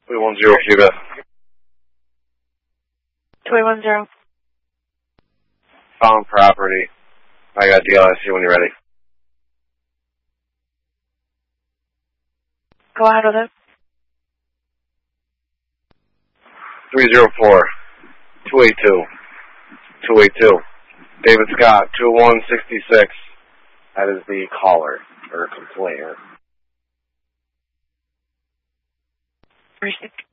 310 Cuba. 310. Found property. I got DLSC when you're ready. Go ahead with it. 304 282 282. David Scott, 20166. That is the caller or complainer.